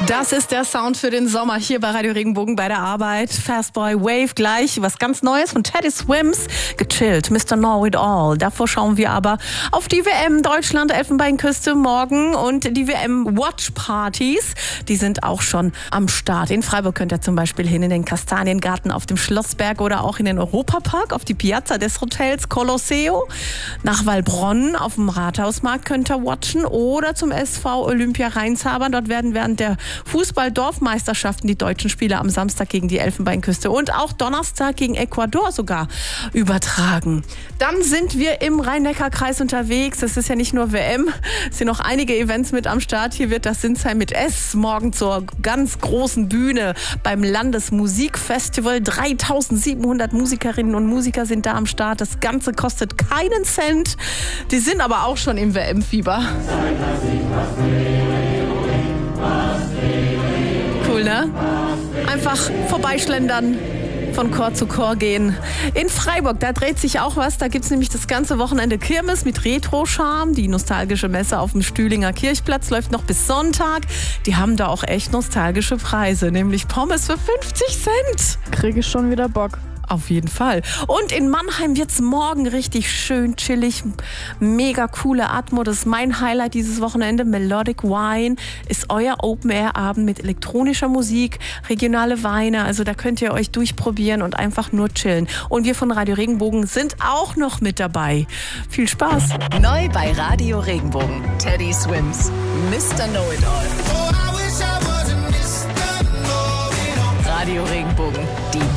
Das ist der Sound für den Sommer hier bei Radio Regenbogen bei der Arbeit. Fastboy Wave gleich, was ganz Neues von Teddy Swims. Gechillt, Mr. Know It All. Davor schauen wir aber auf die WM Deutschland, Elfenbeinküste morgen und die WM Watch Partys. Die sind auch schon am Start. In Freiburg könnt ihr zum Beispiel hin in den Kastaniengarten auf dem Schlossberg oder auch in den Europapark auf die Piazza des Hotels Colosseo. Nach Waldbronn auf dem Rathausmarkt könnt ihr watchen oder zum SV Olympia Rheinshaber. Dort werden während der Fußball-Dorfmeisterschaften die deutschen Spiele am Samstag gegen die Elfenbeinküste und auch Donnerstag gegen Ecuador sogar übertragen. Dann sind wir im Rhein-Neckar-Kreis unterwegs. Es ist ja nicht nur WM, es sind noch einige Events mit am Start. Hier wird das Sinsheim mit S morgen zur ganz großen Bühne beim Landesmusikfestival. 3700 Musikerinnen und Musiker sind da am Start. Das Ganze kostet keinen Cent. Die sind aber auch schon im WM-Fieber. Cool, ne? Einfach vorbeischlendern, von Chor zu Chor gehen. In Freiburg, da dreht sich auch was. Da gibt's nämlich das ganze Wochenende Kirmes mit Retro-Charme. Die nostalgische Messe auf dem Stühlinger Kirchplatz läuft noch bis Sonntag. Die haben da auch echt nostalgische Preise, nämlich Pommes für 50 Cent. Kriege ich schon wieder Bock. Auf jeden Fall. Und in Mannheim wird's morgen richtig schön chillig. Mega coole Atmo. Das ist mein Highlight dieses Wochenende. Melodic Wine ist euer Open-Air-Abend mit elektronischer Musik, regionale Weine. Also da könnt ihr euch durchprobieren und einfach nur chillen. Und wir von Radio Regenbogen sind auch noch mit dabei. Viel Spaß. Neu bei Radio Regenbogen. Teddy Swims. Mr. Know It All. Radio Regenbogen. Die